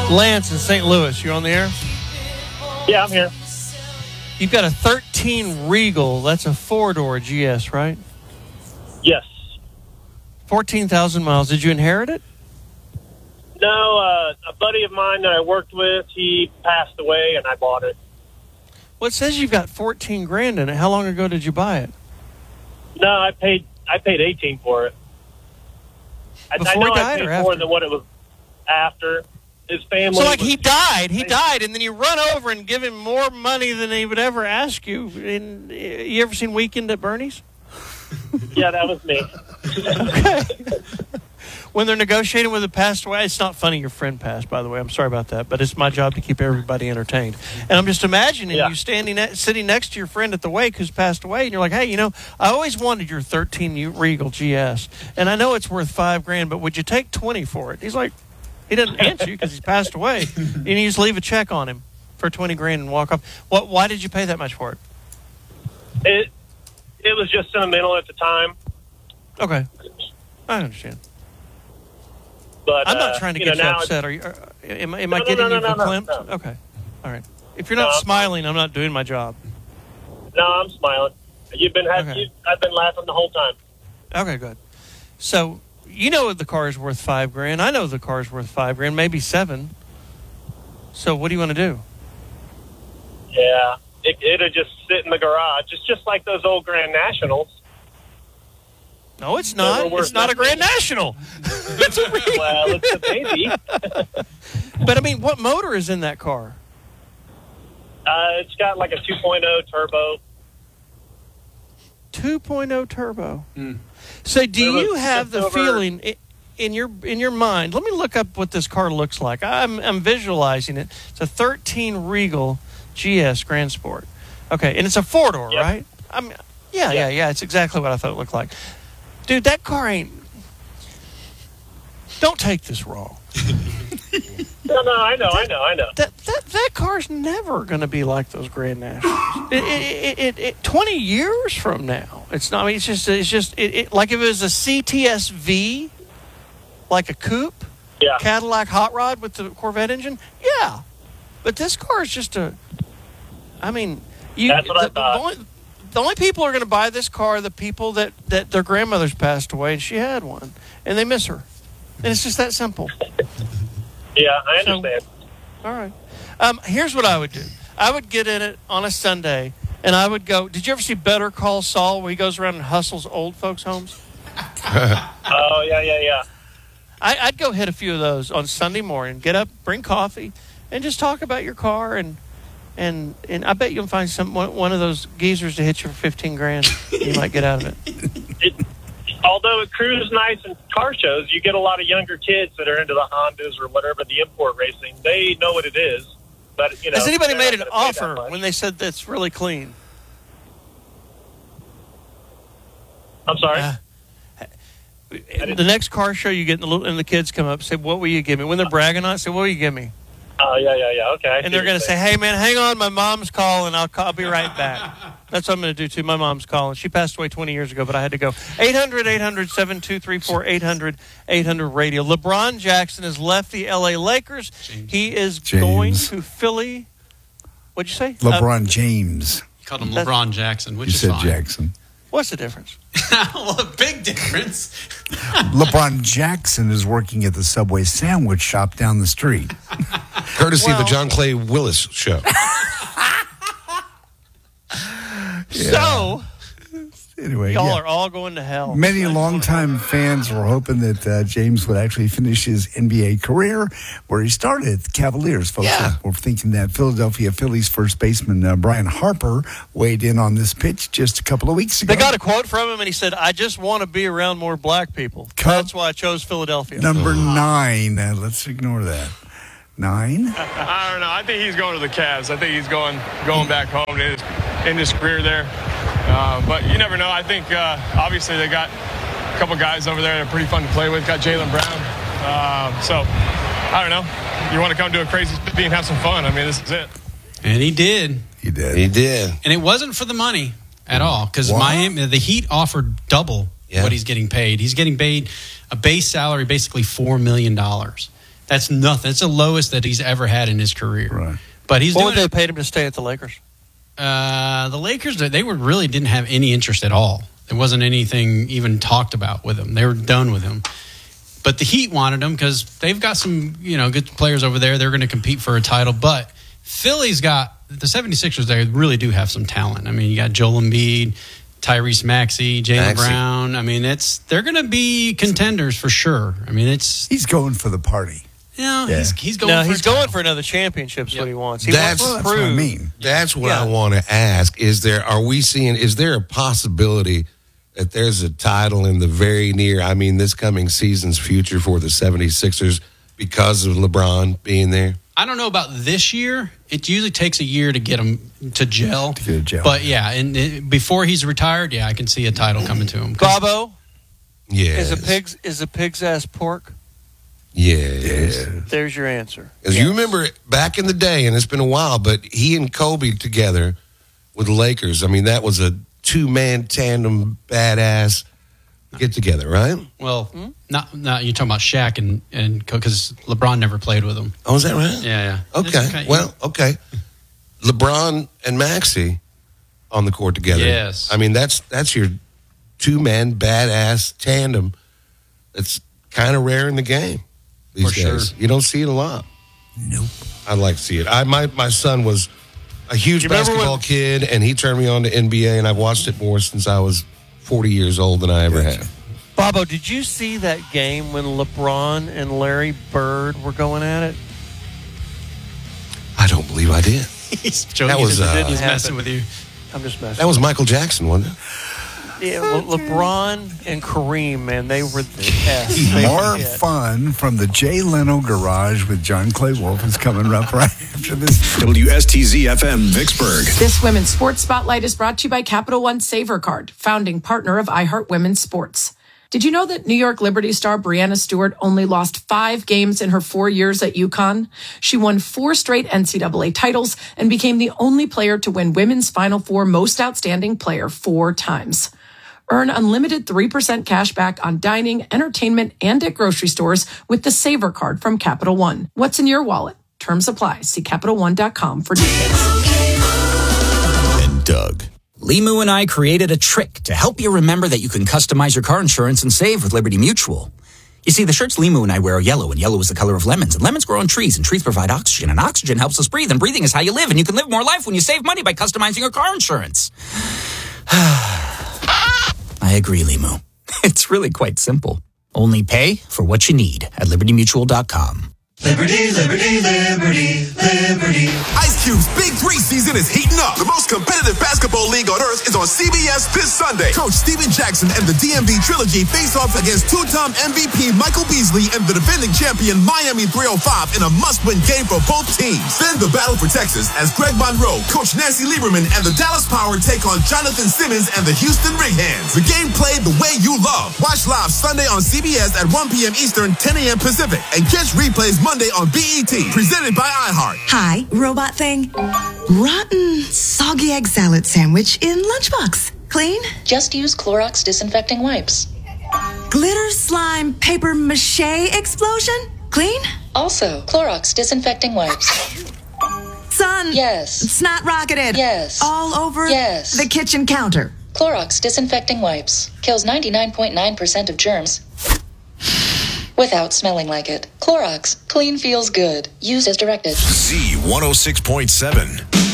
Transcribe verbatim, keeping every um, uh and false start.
Lance in Saint Louis, you on the air? Yeah, I'm here. You've got a thirteen Regal. That's a four-door G S, right? Yes. fourteen thousand miles. Did you inherit it? No, uh, a buddy of mine that I worked with, he passed away, and I bought it. Well, it says you've got fourteen grand in it. How long ago did you buy it? No, I paid I paid eighteen for it. I, Before I know he died I paid or more after? than what it was after. His family. So, like, was, he died. He died, and then you run over and give him more money than he would ever ask you. And you ever seen Weekend at Bernie's? Yeah, that was me. Okay. When they're negotiating with a passed away, it's not funny your friend passed, by the way. I'm sorry about that, but it's my job to keep everybody entertained. And I'm just imagining Yeah. you standing, at, sitting next to your friend at the wake who's passed away, and you're like, hey, you know, I always wanted your thirteen Regal G S, and I know it's worth five grand, but would you take twenty for it? He's like, he doesn't answer you because he's passed away. And you just leave a check on him for twenty grand and walk off. What? Why did you pay that much for it? It it was just sentimental at the time. Okay, I understand. But I'm not uh, trying to you get know, you now upset. Are you? Are, am, am No, I no, getting no, you no, no, verklempt? no. Okay, all right. If you're not No, smiling, I'm not doing my job. No, I'm smiling. You've been having. Okay. You, I've been laughing the whole time. Okay, good. So you know the car is worth five grand. I know the car is worth five grand, maybe seven. So what do you want to do? Yeah, it, it'll just sit in the garage. It's just like those old Grand Nationals. No, it's They not. were worth It's not a Grand nothing. National. It's a Regal. Well, it's a baby. But I mean, what motor is in that car? Uh, it's got like a two point oh turbo. two point oh turbo. So do It was you have the just over- feeling i- in your in your mind? Let me look up what this car looks like. I'm I'm visualizing it. It's a thirteen Regal G S Grand Sport. Okay, and it's a four door, Yep. right? I'm yeah, yeah, yeah. It's exactly what I thought it looked like. Dude, that car ain't. Don't take this wrong. No, no, I know, I know, I know. That that that car's never going to be like those Grand Nationals. It, it, it, it, Twenty years from now, it's not. I mean, it's just it's just it, it, like if it was a C T S V, like a coupe, Yeah. Cadillac hot rod with the Corvette engine. Yeah, but this car is just a. I mean, you. That's what I the, the thought. only, the only people who are going to buy this car are the people that that their grandmothers passed away and she had one and they miss her, and it's just that simple. Yeah, I So- understand. All right. Um, here's what I would do. I would get in it on a Sunday, and I would go. Did you ever see Better Call Saul, where he goes around and hustles old folks' homes? Oh, yeah, yeah, yeah. I, I'd go hit a few of those on Sunday morning. Get up, bring coffee, and just talk about your car. And and and I bet you'll find some one, one of those geezers to hit you for fifteen grand. You might get out of it. It, although at cruise nights and car shows, you get a lot of younger kids that are into the Hondas or whatever, the import racing. They know what it is. But, you know, Has anybody they're made not an gonna pay that offer much. when they said that's really clean? I'm sorry? Uh, the next car show you get, and the, little, and the kids come up and say, what will you give me? When they're bragging on it, say, what will you give me? Oh, yeah, yeah, yeah. Okay. I see And they're what going you're to say, saying. hey, man, hang on. My mom's calling. I'll, call, I'll be right back. That's what I'm going to do, too. My mom's calling. She passed away twenty years ago, but I had to go. eight hundred, eight hundred, seven two three four, eight hundred, eight hundred radio. LeBron Jackson has left the L A Lakers. James. He is James. going to Philly. What'd you say? Uh, LeBron James. You called him That's- LeBron Jackson, which You is said fine. Jackson. what's the difference? Well, a big difference. LeBron Jackson is working at the Subway sandwich shop down the street. Courtesy of Well- the John Clay Willis show. So, Anyway, y'all yeah. are all going to hell. Many longtime fans were hoping that uh, James would actually finish his N B A career where he started, the Cavaliers. Folks Yeah. were thinking that Philadelphia Phillies first baseman uh, Brian Harper weighed in on this pitch just a couple of weeks ago. They got a quote from him, and he said, I just want to be around more black people. Cub- That's why I chose Philadelphia. Number nine. Uh, let's ignore that. Nine? I don't know. I think he's going to the Cavs. I think he's going going back home in his, in his career there. Uh, but you never know. I think uh, obviously they got a couple guys over there that are pretty fun to play with. Got Jaylen Brown. Uh, so I don't know. You want to come to a crazy city and have some fun. I mean, this is it. And he did. He did. He did. And it wasn't for the money at all because What? Miami, the Heat offered double Yeah. what he's getting paid. He's getting paid a base salary, basically four million dollars. That's nothing. It's the lowest that he's ever had in his career. Right. But he's What doing would they it. paid him to stay at the Lakers? Uh, the Lakers, they were really didn't have any interest at all. There wasn't anything even talked about with him. They were done with him. But the Heat wanted him because they've got some, you know, good players over there. They're going to compete for a title. But Philly's got the seventy-sixers. They really do have some talent. I mean, you got Joel Embiid, Tyrese Maxey, Jaylen Maxey. Brown. I mean, it's they're going to be contenders for sure. I mean, it's He's going for the party. you know Yeah. he's he's going. No, for he's a going title. for another championship. Is Yep. what he wants. He That's- wants Well, to that's what I prove. mean. That's what Yeah. I want to ask. Is there, are we seeing, is there a possibility that there's a title in the very near, I mean, this coming season's future for the seventy-sixers because of LeBron being there? I don't know about this year. It usually takes a year to get him to gel. To get a gel. But yeah, and it, before he's retired, yeah, I can see a title coming to him. 'Cause- Bobo, Yes. is a pig's is a pig's ass pork? Yes. There's your answer. As Yes. you remember back in the day, and it's been a while, but he and Kobe together with the Lakers, I mean, that was a two-man tandem badass get together, right? Well, not not you're talking about Shaq and and because LeBron never played with him. Oh, is that right? Yeah, yeah. Okay. It's Well, okay. LeBron and Maxey on the court together. Yes. I mean, that's that's your two-man badass tandem. It's kind of rare in the game these For days. sure. You don't see it a lot. Nope. I'd like to see it. I my my son was a huge You remember basketball when- kid, and he turned me on to N B A, and I've watched it more since I was forty years old than I ever Gotcha. have. Bobo, did you see that game when LeBron and Larry Bird were going at it? I don't believe I did. he's joking. That was, he's, uh, he's Happen. messing with you. I'm just messing. That was Michael Jackson, wasn't it? Yeah, Le- LeBron and Kareem, man, they were the best. They More were it. fun from the Jay Leno Garage with John Clay Wolf is coming up right after this. W S T Z F M Vicksburg. This Women's Sports Spotlight is brought to you by Capital One Saver Card, founding partner of iHeart Women's Sports. Did you know that New York Liberty star Breanna Stewart only lost five games in her four years at UConn? She won four straight N C double A titles and became the only player to win Women's Final Four Most Outstanding Player four times. Earn unlimited three percent cash back on dining, entertainment, and at grocery stores with the Saver Card from Capital One. What's in your wallet? Terms apply. See Capital One dot com for details. And Doug. Limu and I created a trick to help you remember that you can customize your car insurance and save with Liberty Mutual. You see, the shirts Limu and I wear are yellow, and yellow is the color of lemons, and lemons grow on trees, and trees provide oxygen, and oxygen helps us breathe, and breathing is how you live, and you can live more life when you save money by customizing your car insurance. I agree, Limu. It's really quite simple. Only pay for what you need at liberty mutual dot com. Liberty, liberty, liberty, liberty. Ice Cube's Big Three season is heating up. The most competitive basketball league on earth is on C B S this Sunday. Coach Steven Jackson and the D M V Trilogy face off against two-time M V P Michael Beasley and the defending champion Miami three oh five in a must-win game for both teams. Then the battle for Texas as Greg Monroe, Coach Nancy Lieberman, and the Dallas Power take on Jonathan Simmons and the Houston Ringhands. The game played the way you love. Watch live Sunday on C B S at one p.m. Eastern, ten a.m. Pacific, and catch replays Monday on B E T, presented by iHeart. Hi, robot thing. Rotten, soggy egg salad sandwich in lunchbox. Clean? Just use Clorox disinfecting wipes. Glitter slime paper mache explosion? Clean? Also, Clorox disinfecting wipes. Son. Yes. Snot rocketed. Yes. All over Yes. the kitchen counter. Clorox disinfecting wipes. Kills ninety-nine point nine percent of germs without smelling like it. Clorox. Clean feels good. Used as directed. Z one oh six point seven.